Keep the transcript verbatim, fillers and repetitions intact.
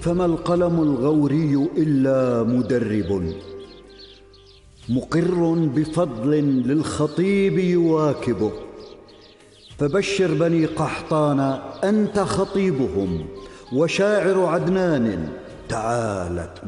فما القلم الغوري إلا مدرب مقر بفضل للخطيب يواكبه. فبشر بني قحطان أنت خطيبهم وشاعر عدنان تعالت